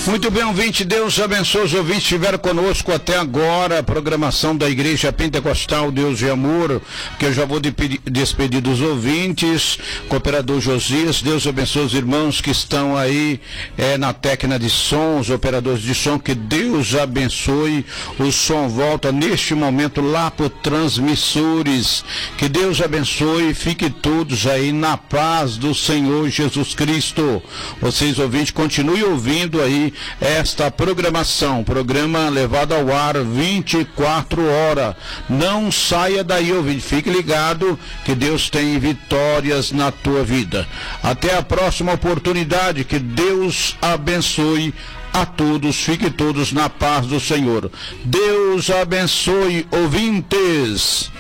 Muito bem, ouvinte, Deus abençoe os ouvintes que estiveram conosco até agora, a programação da Igreja Pentecostal Deus e Amor, que eu já vou despedir dos ouvintes. Cooperador Josias, Deus abençoe os irmãos que estão aí na técnica de som, os operadores de som, que Deus abençoe. O som volta neste momento lá para transmissores, que Deus abençoe, fiquem todos aí na paz do Senhor Jesus Cristo. Vocês ouvintes, continuem ouvindo aí esta programação, programa levado ao ar 24 horas. Não saia daí, ouvinte, fique ligado que Deus tem vitórias na tua vida. Até a próxima oportunidade, que Deus abençoe a todos, fiquem todos na paz do Senhor. Deus abençoe, ouvintes.